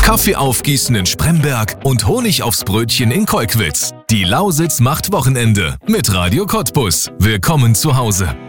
Kaffee aufgießen in Spremberg und Honig aufs Brötchen in Kolkwitz. Die Lausitz macht Wochenende mit Radio Cottbus. Willkommen zu Hause.